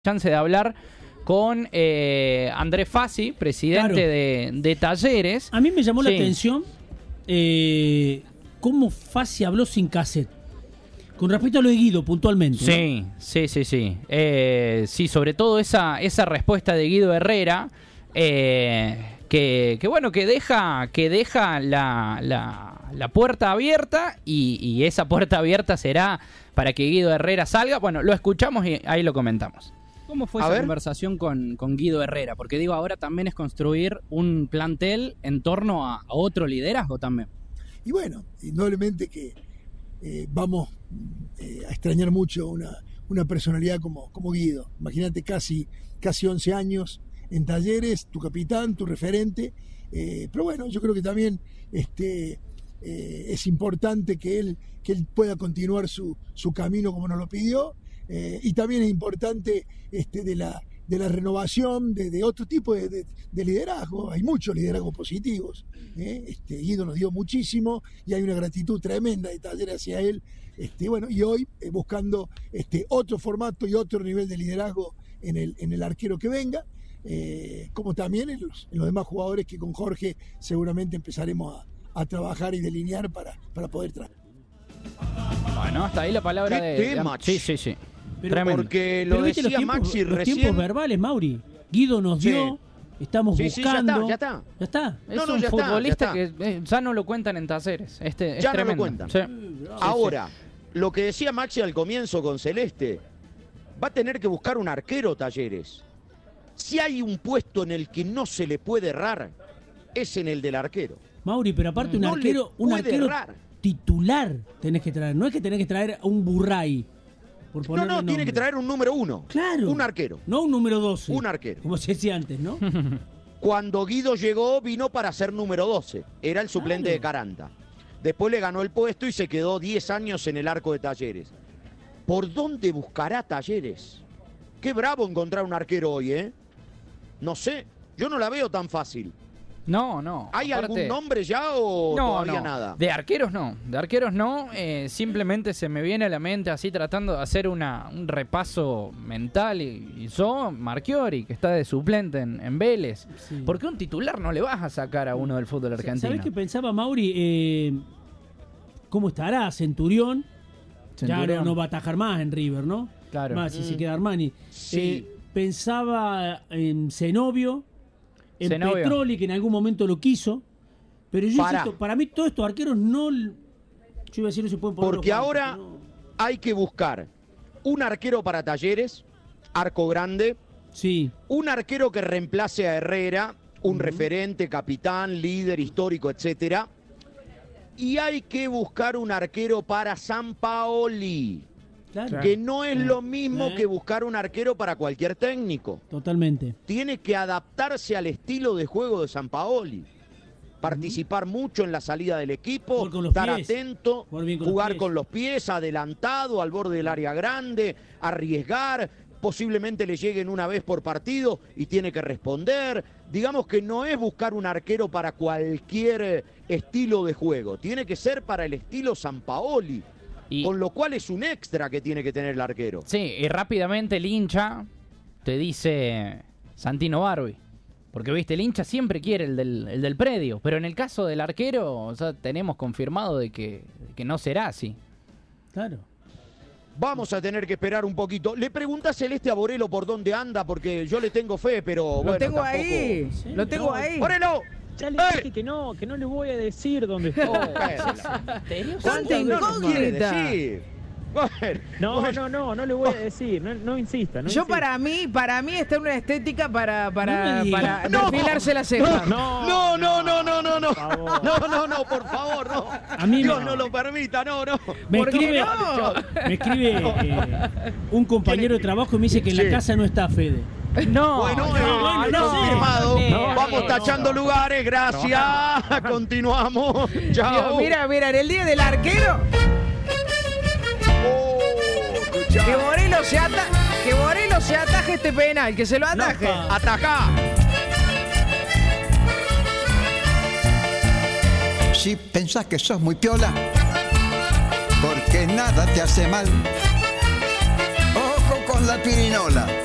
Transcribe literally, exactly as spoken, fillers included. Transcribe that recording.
chance de hablar con eh, Andrés Fassi, presidente Claro. de, de Talleres. A mí me llamó Sí. la atención eh, cómo Fassi habló sin cassette. Con respecto a lo de Guido, puntualmente. Sí, sí, sí, sí. Eh, sí, sobre todo esa, esa respuesta de Guido Herrera, eh, que, que bueno, que deja, que deja la, la, la puerta abierta y, y esa puerta abierta será para que Guido Herrera salga. Bueno, lo escuchamos y ahí lo comentamos. ¿Cómo fue A esa ver. conversación con, con Guido Herrera? Porque digo, ahora también es construir un plantel en torno a, a otro liderazgo también. Y bueno, indudablemente que eh, vamos eh, a extrañar mucho una, una personalidad como, como Guido. Imagínate, casi, casi once años en Talleres, tu capitán, tu referente. Eh, pero bueno, yo creo que también este, eh, es importante que él, que él pueda continuar su, su camino como nos lo pidió. Eh, y también es importante este, de, la, de la renovación de, de otro tipo de, de, de liderazgo. Hay muchos liderazgos positivos. ¿eh? Este, Guido nos dio muchísimo y hay una gratitud tremenda de Talleres hacia él. Este, bueno, y hoy eh, buscando este, otro formato y otro nivel de liderazgo en el, en el arquero que venga, eh, como también en los, en los demás jugadores que con Jorge seguramente empezaremos a, a trabajar y delinear para, para poder traer. Bueno, hasta ahí la palabra ¿Qué de, de- tema, Sí, sí, sí. Pero Tremendo. Porque lo Pero viste decía los tiempos, Maxi los recién. tiempos verbales, Mauri. Guido nos Sí. dio, estamos Sí, sí, ya está, buscando. ya está. Ya está. Es No, no, un ya está, futbolista ya que está. eh, ya no lo cuentan en Talleres. Este, es Ya no lo tremendo. cuentan. Sí. Ahora, lo que decía Maxi al comienzo con Celeste, va a tener que buscar un arquero, Talleres. Si hay un puesto en el que no se le puede errar, es en el del arquero. Mauri, pero aparte un No le arquero, un puede arquero errar. titular tenés que traer. No es que tenés que traer a un Burray. Por No, ponerle no, tiene nombre. que traer un número uno. Claro. Un arquero. No un número doce. Un arquero. Como se decía antes, ¿no? Cuando Guido llegó, vino para ser número doce. Era el suplente Claro. de Caranta. Después le ganó el puesto y se quedó diez años en el arco de Talleres. ¿Por dónde buscará Talleres? Qué bravo encontrar un arquero hoy, ¿eh? No sé, yo no la veo tan fácil. No, no. ¿Hay aparte- algún nombre ya o No, todavía no. nada? De arqueros no, de arqueros no, eh, simplemente se me viene a la mente así tratando de hacer una, un repaso mental y, y yo, Marchiori, que está de suplente en, en Vélez. Sí. ¿Por qué un titular no le vas a sacar a uno del fútbol argentino? ¿Sabés qué pensaba Mauri? Eh, ¿Cómo estará Centurión? Ya Centurión. no, no va a atajar más en River, ¿no? Claro. Más si Mm. se queda Armani. Sí. Eh, pensaba en Zenobio, en Zenobio. Petroli, que en algún momento lo quiso. Pero yo Pará. insisto, para mí todos estos arqueros no... l- Yo iba a decir no se pueden poner Porque los guantes, ahora no. hay que buscar un arquero para Talleres, arco grande, Sí, un arquero que reemplace a Herrera, un referente, capitán, líder histórico, etcétera. Y hay que buscar un arquero para San Paoli, claro. que no es lo mismo Eh. que buscar un arquero para cualquier técnico. Totalmente. Tiene que adaptarse al estilo de juego de San Paoli. Participar mucho en la salida del equipo, Jugar con los estar pies. atento, Jugar bien con los jugar pies. con los pies, adelantado, al borde del área grande, arriesgar, posiblemente le lleguen una vez por partido y tiene que responder. Digamos que no es buscar un arquero para cualquier eh, estilo de juego, tiene que ser para el estilo San Paoli, Y- con lo cual es un extra que tiene que tener el arquero. Sí, y rápidamente el hincha te dice Santino Barbi. Porque, viste, el hincha siempre quiere el del, el del predio. Pero en el caso del arquero, ya tenemos confirmado de que, de que no será así. Claro. Vamos a tener que esperar un poquito. Le pregunta Celeste a Borelo por dónde anda, porque yo le tengo fe, pero Lo bueno, tengo tampoco- ahí, Sí, lo tengo no. ahí. ¡Borelo! Ya le ¡Eh! dije que no, que no le voy a decir dónde estoy. Tanta ¿Cuántas veces no nos quiere incógnita. decir? Bueno, No, bueno. no, no, no le voy a decir, no, no insista. No Yo insista. para mí, para mí está una estética para, No para, me digas. para No. perfilarse la ceja. No, no, no, no, no, no. Por favor. No, no, no, por favor, no. A mí Dios me- no lo permita, no, no. Me ¿Por qué escribe, no? me escribe eh, un compañero de trabajo y me dice que en Sí. la casa no está Fede. No, Bueno, no, eh, no, confirmado. no, Vamos no, tachando lugares, gracias. Continuamos. Chao. Dios, mira, mira, en el día del arquero, Oh, escuchá. que Borelo se ata, que Borelo se ataje este penal, que se lo ataje. pa. Atajá. Si pensás que sos muy piola, porque nada te hace mal. Ojo con la pirinola.